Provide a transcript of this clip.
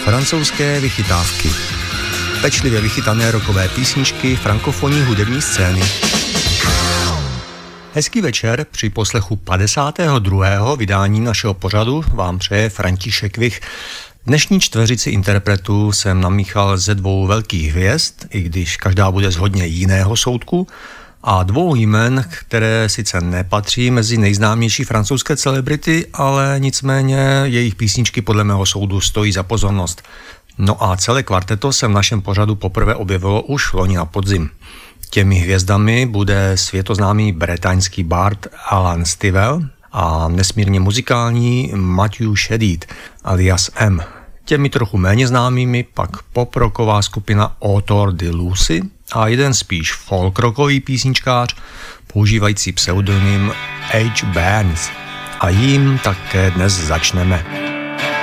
Francouzské vychytávky. Pečlivě vychytané rockové písničky frankofonní hudební scény. Hezký večer, při poslechu 52. vydání našeho pořadu vám přeje František Vich. Dnešní čtveřici interpretů jsem namíchal ze dvou velkých hvězd, i když každá bude z hodně jiného soudku, a dvou jmen, které sice nepatří mezi nejznámější francouzské celebrity, ale nicméně jejich písničky podle mého soudu stojí za pozornost. No a celé kvarteto se v našem pořadu poprvé objevilo už loni na podzim. Těmi hvězdami bude světoznámý bretaňský bard Alan Stivell a nesmírně muzikální Matthew Shedid alias M. Těmi trochu méně známými pak pop-rocková skupina Autor de Lucy a jeden spíš folk-rockový písničkář používající pseudonym H. Barnes. A jím také dnes začneme.